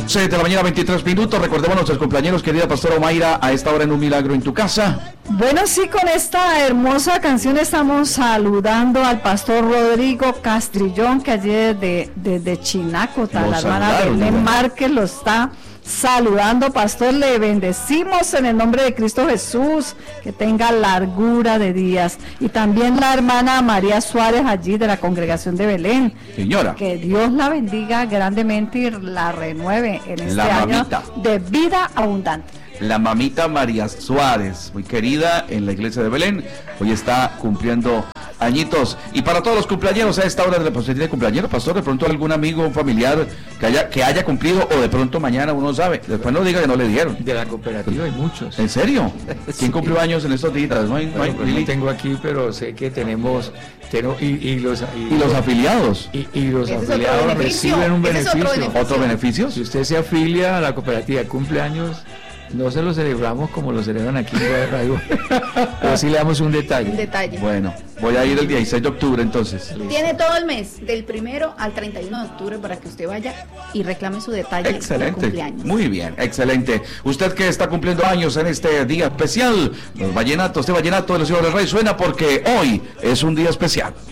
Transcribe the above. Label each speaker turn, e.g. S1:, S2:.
S1: 11 de la mañana, 23 minutos. Recordemos a nuestros compañeros, querida pastora Omaira, a esta hora en Un Milagro en tu Casa.
S2: Bueno, sí, con esta hermosa canción estamos saludando al pastor Rodrigo Castrillón, que ayer desde Chinácota, la hermana Belén Márquez lo está saludando. Pastor, le bendecimos en el nombre de Cristo Jesús, que tenga largura de días. Y también la hermana María Suárez, allí de la congregación de Belén.
S1: Señora,
S2: que Dios la bendiga grandemente y la renueve en este año de vida abundante.
S1: La mamita María Suárez, muy querida en la iglesia de Belén, hoy está cumpliendo añitos. Y para todos los cumpleaños a esta hora de la posibilidad de cumpleaños, pastor, de pronto algún amigo, un familiar que haya cumplido, o de pronto mañana uno sabe, después no diga que no le dieron.
S3: De la cooperativa hay muchos.
S1: ¿En serio? ¿Quién cumplió años en estos días?
S3: No tengo aquí, pero sé que tenemos y los afiliados. Y los afiliados reciben un beneficio.
S1: ¿Otro beneficio?
S3: Si usted se afilia a la cooperativa, cumpleaños. No se lo celebramos como lo celebran aquí en Radio, pero sí le damos un detalle.
S1: Bueno, voy a ir el 16 de octubre entonces.
S4: Tiene todo el mes, del 1 al 31 de octubre, para que usted vaya y reclame su detalle.
S1: Excelente,
S4: de cumpleaños.
S1: Muy bien, excelente. Usted que está cumpliendo años en este día especial, los vallenatos, este vallenato de los hijos del rey suena porque hoy es un día especial.